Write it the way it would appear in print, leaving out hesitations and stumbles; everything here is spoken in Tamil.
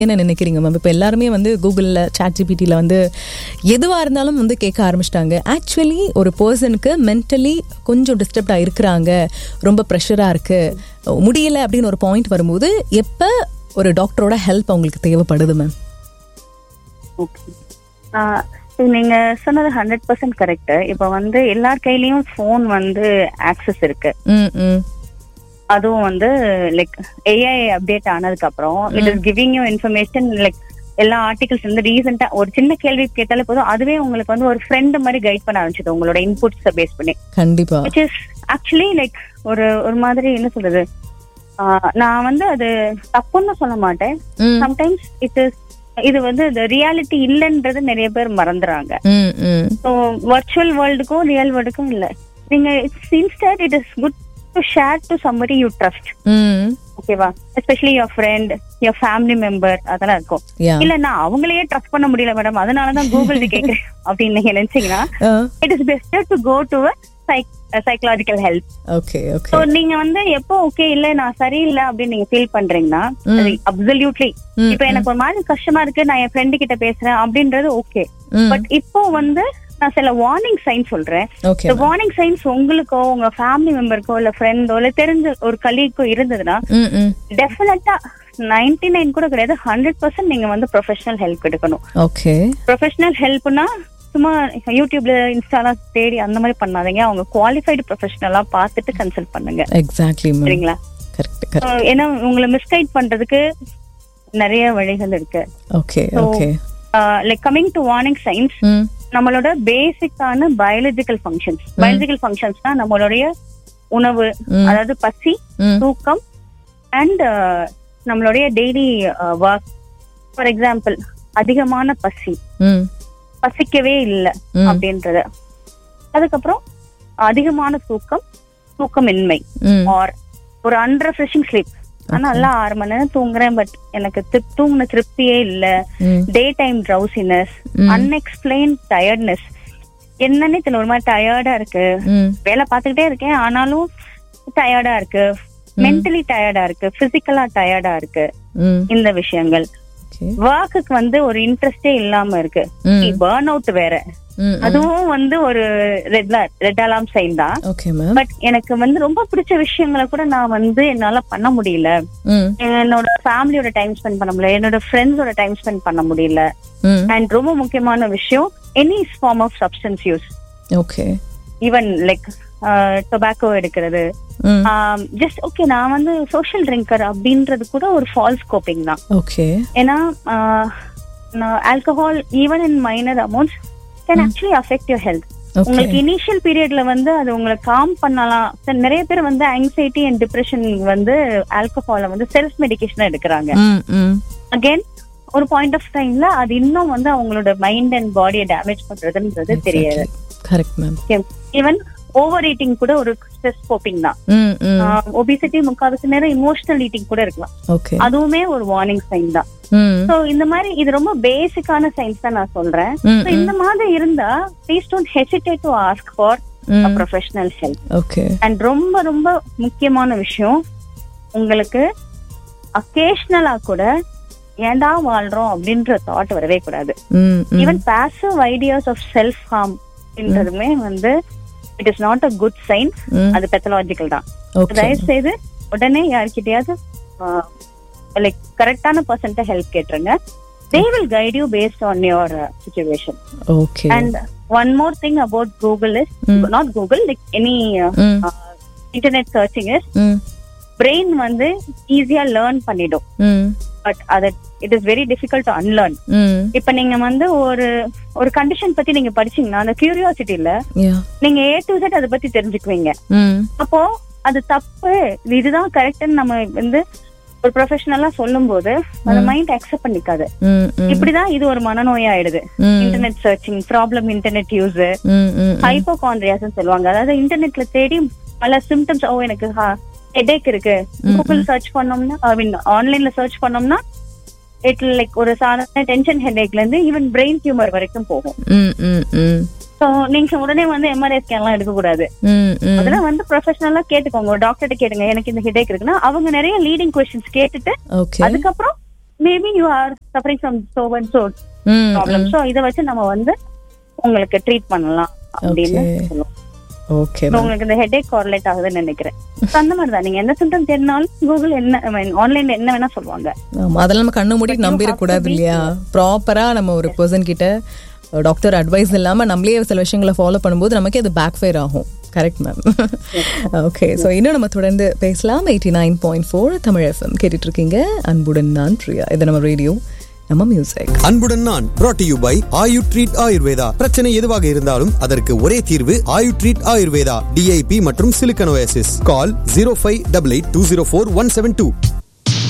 என்ன நினைக்கிறீங்க மேம்? இப்போ எல்லாருமே வந்து கூகுளில் ChatGPTல வந்து எதுவாக இருந்தாலும் வந்து கேட்க ஆரம்பிச்சிட்டாங்க. ஆக்சுவலி ஒரு பர்சனுக்கு மென்டலி கொஞ்சம் டிஸ்டர்ப்டாக இருக்கிறாங்க, ரொம்ப ப்ரெஷராக இருக்குது, முடியல அப்படின்னு ஒரு பாயிண்ட் வரும்போது எப்போ ஒரு டாக்டரோட ஹெல்ப் அவங்களுக்கு தேவைப்படுது மேம்? ஓகே, நீங்க சொன்னது 100% கரெக்ட். இப்போ வந்து எல்லார் கையிலயும் போன் வந்து ஆக்சஸ் இருக்கு. அதுவும் வந்து லைக் AI அப்டேட் ஆனதுக்கு அப்புறம் it is giving you information. Like எல்லா ஆர்டிகல்ஸ் வந்து ரீசெண்டா ஒரு சின்ன கேள்வி கேட்டாலே போதும், அதுவே உங்களுக்கு வந்து ஒரு ஃப்ரெண்ட் மாதிரி கைட் பண்ண ஆரம்பிச்சது உங்களோட இன்புட்ஸை பேஸ் பண்ணி. கண்டிப்பா. விச் இஸ் ஆக்சுவலி லைக் ஒரு மாதிரி என்ன சொல்றது, நான் வந்து அது தப்புன்னு சொல்ல மாட்டேன். சம்டைம்ஸ் இது வந்து ரியாலிட்டி இல்லைன்றது நிறைய பேர் மறந்துறாங்க. ஸோ வர்ச்சுவல் வேர்ல்டுக்கும் ரியல் வேர்ல்டுக்கும் இல்ல, நீங்க instant it is good to share to somebody you trust. ஓகேவா, especially your friend, your family member, அதெல்லாம் இருக்கும். இல்ல நான் அவங்களையே ட்ரஸ்ட் பண்ண முடியல மேடம், அதனாலதான் கூகுள் கேக்குறேன் அப்படின்னு நீங்க நினைச்சீங்கன்னா it is pester to go to psychological help. Okay okay. So நீங்க வந்து எப்போ ஓகே இல்ல நான் சரியில்லை அப்படின்னு நீங்க ஃபீல் பண்றீங்கன்னா அப்சல்யூட்லி, இப்ப எனக்கு ஒரு மாதிரி கஷ்டமா இருக்கு, நான் என் ஃப்ரெண்டு கிட்ட பேசுறேன் அப்படின்றது ஓகே. பட் இப்போ வந்து நான் சில வார்னிங் சைன் சொல்றேன். வார்னிங் சைன்ஸ் உங்களுக்கோ உங்க ஃபேமிலி மெம்பருக்கோ இல்ல ஃப்ரெண்டோ இல்ல தெரிஞ்ச ஒரு கலீக்கோ இருந்ததுன்னா டெஃபினட்டா 99 கூட கிடையாது, 100% நீங்க வந்து ப்ரொஃபஷனல் ஹெல்ப் எடுக்கணும். ஓகே. ப்ரொஃபஷனல் ஹெல்ப்னா சும்மா யூடியூப்ல இன்ஸ்டால தேடி அந்த மாதிரி பண்ணாதீங்க, அவங்க குவாலிஃபைடு ப்ரொஃபஷனலா பார்த்துட்டு கன்சல்ட் பண்ணுங்க. எக்ஸாக்ட்லி, சரிங்களா? ஏன்னா உங்களை மிஸ்கைட் பண்றதுக்கு நிறைய வழிகள் இருக்கு. Okay okay. Like coming to warning science, நம்மளோட பேசிக்கான பயாலஜிக்கல் ஃபங்க்ஷன்ஸ்னா நம்மளுடைய உணவு, அதாவது பசி, தூக்கம் அண்ட் நம்மளுடைய டெய்லி ஒர்க். ஃபார் எக்ஸாம்பிள், அதிகமான பசிக்கவே இல்லை அப்படின்றது, அதுக்கப்புறம் அதிகமான தூக்கமின்மை, ஆர் ஒரு அன்ரெஃப்ரெஷிங் ஸ்லீப். ஆனா நல்லா 6 மணி நேரம் தூங்குறேன், பட் எனக்கு தூங்குன திருப்தியே இல்ல, day time drowsiness, unexplained tiredness, என்னன்னு தெரியல, ஒரு மாதிரி டயர்டா இருக்கு, வேலை பார்த்துக்கிட்டே இருக்கேன் ஆனாலும் டயர்டா இருக்கு, மென்டலி டயர்டா இருக்கு, பிசிக்கலா டயர்டா இருக்கு. இந்த விஷயங்கள் ஒர்க்குக்கு வந்து ஒரு இன்ட்ரெஸ்டே இல்லாம இருக்கு, பர்ன் அவுட் வேற, அதுவும் வந்து ஒரு ரெட் அலார்ம் சைன் தான். பட் எனக்கு வந்து ரொம்ப பிடிச்ச விஷயங்களை கூட நான் வந்து என்னால பண்ண முடியல, என்னோட ஃபேமிலியோட டைம் ஸ்பெண்ட் பண்ண முடியல, என்னோட ஃப்ரெண்ட்ஸோட டைம் ஸ்பெண்ட் பண்ண முடியல. அண்ட் ரொம்ப முக்கியமான விஷயம், any form of substance use, even like tobacco எடுக்கிறது, ஜஸ்ட் ஓகே நான் வந்து சோஷியல் ட்ரிங்கர் அப்படின்றது கூட ஒரு ஃபால்ஸ் கோப்பிங் தான். ஏன்னா alcohol even in minor amounts can actually affect your health. உங்களுக்கு இனிஷியல் பீரியட்ல வந்து அது உங்களை காம் பண்ணலாம். நிறைய பேர் வந்து ஆங்ஸைட்டி அண்ட் டிப்ரெஷன் வந்து ஆல்கஹால வந்து செல்ஃப் மெடிகேஷனா எடுக்கிறாங்க. அகைன் ஒரு பாயிண்ட் ஆஃப் டைம்ல அது இன்னும் வந்து அவங்களோட மைண்ட் அண்ட் பாடியை டேமேஜ் பண்றதுன்றது தெரியாது. ஈவன் ஓவர் ஈட்டிங் கூட ஒரு ஸ்ட்ரெஸ் கோப்பிங் தான். ஒபிசிட்டி முக்காவாசி நேரம் இமோஷனல் ஈட்டிங் கூட இருக்கலாம், அதுவுமே ஒரு வார்னிங் சைன் தான். சோ இந்த மாதிரி இது ரொம்ப பேசிக்கான சைன்ஸ் தான் நான் சொல்றேன். இந்த மாதிரி இருந்தா please don't hesitate to ask for a professional help. And ரொம்ப ரொம்ப முக்கியமான விஷயம், உங்களுக்கு அக்கேஷனலா கூட ஏண்டா வாழ்றோம் அப்படின்ற தாட் வரவே கூடாது. Even passive ideas of self harm அப்படின்றதுமே வந்து it is not a good sign, அது பெத்தலாஜிக்கல் தான். தயவு செய்து உடனே யார்கிட்டயாவது லைக் கரெக்டான பர்சன்ட்ட ஹெல்ப் கேட்டுருங்க. They will guide you based on your situation. And one more thing about Google is, not Google, like any internet searching is, brain வந்து ஈஸியா லேர்ன் பண்ணிடும், பட் அது it is very difficult to unlearn. இப்ப நீங்க வந்து ஒரு கண்டிஷன் பத்தி நீங்க படிச்சீங்கன்னா அந்த கியூரியாசிட்டில நீங்க A to Z அதை பத்தி தெரிஞ்சுக்குவீங்க. அப்போ அது தப்பு, இதுதான் கரெக்ட்னு நம்ம வந்து ஒரு ப்ரொஃபஷனலா சொல்லும் போது அந்த மைண்ட் அக்செப்ட் பண்ணிக்காது. இப்படிதான் இது ஒரு மனநோயா ஆயிடுது. Internet searching problem, internet use, ஹைப்போகாண்ட்ரியாஸ் சொல்லுவாங்க. அதாவது இன்டர்நெட்ல தேடி பல சிம்டம்ஸ், எனக்கு ஹெடேக் இருக்கு, கூகுள் சர்ச் பண்ணோம்னா, ஐ மீன் ஆன்லைன்ல சர்ச் பண்ணோம்னா இட் லைக் ஒரு சாதாரண டென்ஷன் ஹெடேக்ல இருந்து ஈவன் பிரெயின் டியூமர் வரைக்கும் போகும். சோ நீங்க உடனே வந்து எம்ஆர்ஐ ஸ்கேன் எல்லாம் எடுக்க கூடாது. அதெல்லாம் வந்து ப்ரொஃபஷனலா கேட்டுக்கோங்க, டாக்டர்கிட்ட கேட்டுங்க எனக்கு இந்த ஹெடேக் இருக்குன்னா அவங்க நிறைய லீடிங் கொஸ்டின்ஸ் கேட்டுட்டு அதுக்கப்புறம் maybe you are suffering from so and so problem. So இதை வச்சு நம்ம வந்து உங்களுக்கு ட்ரீட் பண்ணலாம் அப்படின்னு சொல்லுவோம். ஓகே, உங்களுக்கு இந்த ஹெடேக் கார்லேட் ஆகுதுன்னு நினைக்கிறேன். அந்த மாதிரி தான் நீங்க எந்த சிம்டம் தெரினாலும் கூகுள் என்ன ஆன்லைன்ல என்ன வேணா சொல்லுவாங்க. அதெல்லாம் நம்ம கண்ணு மூடி நம்பிடக்கூடாது இல்லையா? ப்ராப்பரா நம்ம ஒரு பர்சன் கிட்ட டாக்டர் அட்வைஸ் இல்லாம நம்மளே சில விஷயங்களை ஃபாலோ பண்ணும்போது நமக்கு அது பேக் ஃபயர் ஆகும். Correct ma'am. ஓகே, ஸோ இன்னும் நம்ம தொடர்ந்து பேசலாம். 89.4 தமிழ் FM கேட்டுட்டு இருக்கீங்க. அன்புடன் நான் பிரியா. இது நம்ம ரேடியோ, நம்ம மியூசிக். அன்புடன் நான் brought to you by Ayu treat Ayurveda. பிரச்சனை எதுவாக இருந்தாலும் அதற்கு ஒரே தீர்வு ஆயு ட்ரீட் ஆயுர்வேதா. DIP மற்றும் சிலிக்கன் ஓஎஸ்எஸ். கால் 0588204172.